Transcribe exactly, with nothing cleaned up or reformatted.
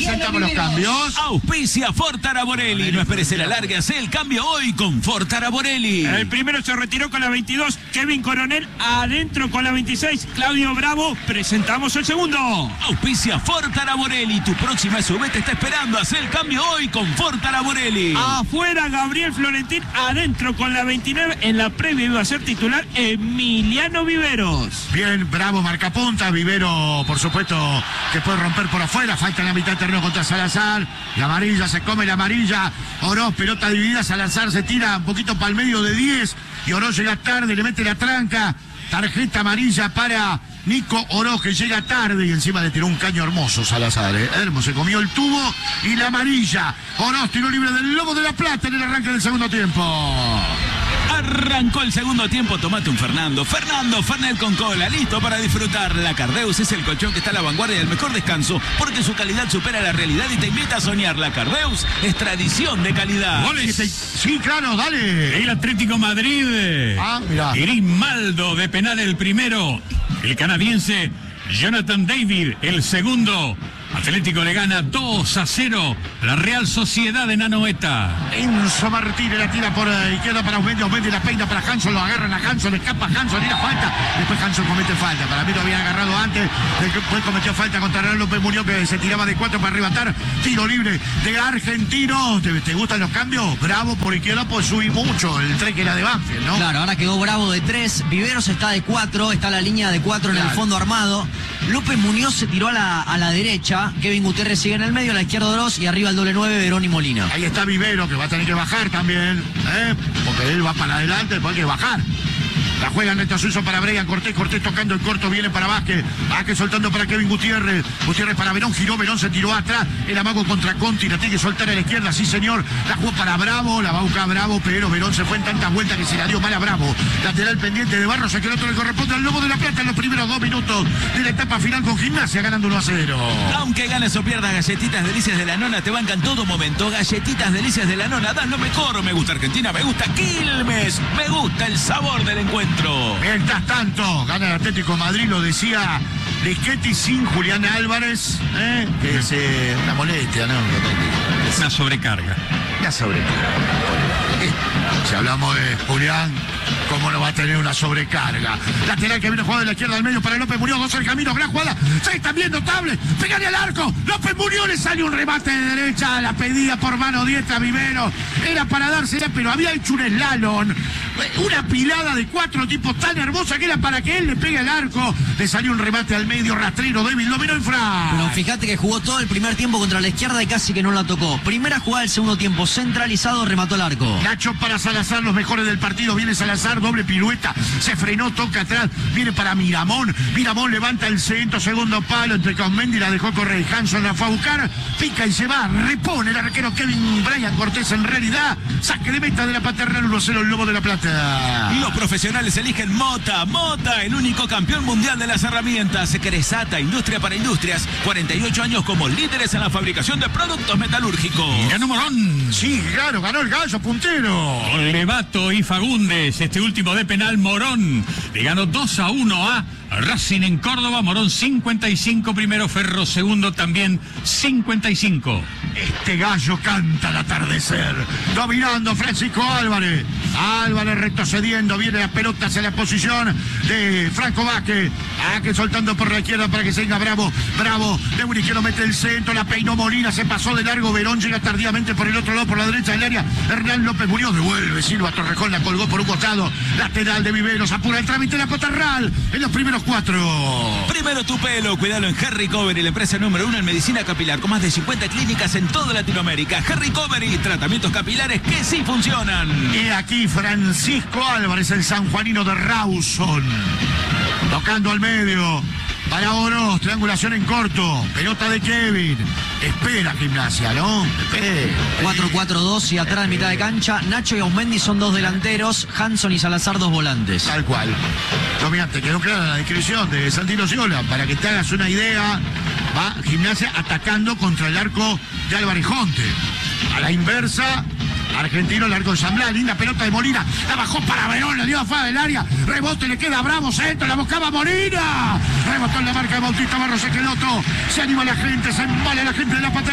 presentamos los cambios. Auspicia Ford Araborelli. No esperes el alargue, haz el cambio hoy con Ford Araborelli. El primero se retiró con la veintidós, Kevin Coronel, adentro con la veintiséis, Claudio Bravo. Presentamos el segundo. Auspicia Ford Araborelli. Tu próxima S U V te está esperando. Haz el cambio hoy con Ford Araborelli. Afuera Gabriel Florentín, adentro con la veintinueve. En la previa iba a ser titular Emiliano Viveros. Bien, Bravo marcapunta, Vivero por supuesto que puede romper por afuera, falta en la mitad de terreno contra Salazar, la amarilla, se come la amarilla, Oroz, pelota dividida, Salazar se tira un poquito para el medio de diez y Oroz llega tarde, le mete la tranca, tarjeta amarilla para Nico Oroz, que llega tarde y encima le tiró un caño hermoso Salazar, ¿eh? Hermoso, se comió el tubo y la amarilla. Oroz tiró libre del Lobo de la Plata en el arranque del segundo tiempo. Arrancó el segundo tiempo, tomate un Fernando. Fernando, Fernet con cola, listo para disfrutar. La Cardeus es el colchón que está a la vanguardia del mejor descanso, porque su calidad supera la realidad y te invita a soñar. La Cardeus es tradición de calidad. Goles. Sí, claro, dale. El Atlético Madrid. Ah, mirá. Grimaldo de penal el primero. El canadiense Jonathan David el segundo. Atlético le gana dos a cero la Real Sociedad de Anoeta. Enzo Martínez la tira por uh, izquierda para Osmendi, Osmendi la peina para Hanson, lo agarran a Hanson, le escapa Hanson y la falta. Después Hanson comete falta, para mí lo había agarrado antes, después cometió falta contra Hernán López Muñoz, que se tiraba de cuatro para arrebatar. Tiro libre de Argentino. ¿Te, te gustan los cambios? Bravo por izquierda, pues subí mucho el tren que era de Banfield, ¿no? Claro, ahora quedó Bravo de tres, Viveros está de cuatro, está la línea de cuatro en Claro. el fondo armado. López Muñoz se tiró a la, a la derecha, Kevin Gutiérrez sigue en el medio, a la izquierda Oroz y arriba el doble nueve, Verón y Molina. Ahí está Vivero, que va a tener que bajar también, ¿eh? Porque él va para adelante, después hay que bajar. La juega Neto Suizo para Brian Cortés, Cortés tocando el corto, viene para Vázquez, Vázquez soltando para Kevin Gutiérrez, Gutiérrez para Verón, giró, Verón se tiró atrás, el amago contra Conti, la tiene que soltar a la izquierda, sí señor, la jugó para Bravo, la va a buscar Bravo, pero Verón se fue en tantas vueltas que se la dio mal a Bravo, lateral pendiente de Barros, a que el otro le corresponde al Lobo de la Plata en los primeros dos minutos de la etapa final con Gimnasia, ganando uno a cero. Aunque ganes o pierdas, Galletitas Delicias de la Nona te bancan todo momento. Galletitas Delicias de la Nona dan lo mejor. Me gusta Argentina, me gusta Quilmes, me gusta el sabor del encuentro. Mientras tanto, gana el Atlético de Madrid, lo decía Rischetti sin Julián Álvarez, ¿eh? que es eh, una molestia, ¿no? Una sobrecarga. Una sobrecarga. Si hablamos de Julián, ¿cómo no va a tener una sobrecarga? Lateral que viene jugando de la izquierda al medio para López Muñoz, dos al camino, gran jugada, seis también notable, pegarle al arco, López Muñoz le sale un remate de derecha, la pedía por mano diestra Vivero, era para dársela, pero había hecho un slalom, una pilada de cuatro tipos tan hermosa que era para que él le pegue al arco, le salió un remate al medio, rastrero, débil, dominó en Fran. Pero fíjate que jugó todo el primer tiempo contra la izquierda y casi que no la tocó. Primera jugada del segundo tiempo, centralizado, remató el arco. Nacho para Salazar, los mejores del partido, viene Salazar, doble pirueta, se frenó, toca atrás, viene para Miramón, Miramón levanta el centro, segundo palo, entre Osmendi la dejó correr, Hanson la fue a buscar, pica y se va, repone el arquero Kevin Brian Cortés en realidad, saque de meta de la paternal, uno cero el Lobo de la Plata. Los profesionales eligen Mota, Mota, el único campeón mundial de las herramientas. Cresata, industria para industrias, cuarenta y ocho años como líderes en la fabricación de productos metalúrgicos. Ganó Morón. Sí, claro, ganó el Gallo, puntero. Con Levato y Fagundes, este último de penal, Morón. Le ganó dos a uno a Racing en Córdoba. Morón cincuenta y cinco primero, Ferro segundo también cincuenta y cinco. Este Gallo canta al atardecer, dominando Francisco Álvarez. Álvarez retrocediendo, viene la pelota hacia la posición de Franco Vázquez. Vázquez soltando por la izquierda para que se venga Bravo. Bravo, de un izquierdo mete el centro, la peinó Molina, se pasó de largo. Verón llega tardíamente por el otro lado, por la derecha del área. Hernán López Muñoz devuelve, Silva Torrejón la colgó por un costado. Lateral de Viveros, apura el trámite de la Cotarral en los primeros cuatro. Primero tu pelo, cuidalo en Harry Covery, la empresa número uno en medicina capilar, con más de cincuenta clínicas en toda Latinoamérica. Harry Covery, tratamientos capilares que sí funcionan. Y aquí Francisco Álvarez, el sanjuanino de Rawson, tocando al medio. Para Oroz, triangulación en corto, pelota de Kevin, espera Gimnasia, ¿no? Espera. cuatro cuatro dos y atrás en mitad de cancha, Nacho y Osmendi son dos delanteros, Hanson y Salazar dos volantes. Tal cual. Dominante, quedó clara la descripción de Santino Ciola, para que te hagas una idea, va Gimnasia atacando contra el arco de Álvarez Jonte. A la inversa, Argentino, el arco de San Blas, linda pelota de Molina, la bajó para Verón, la dio afuera del área, rebote, le queda Bravo, centro, la buscaba Molina, rebotó en la marca de Bautista Barros, se quedó todo, se anima la gente, se embala la gente de la pata.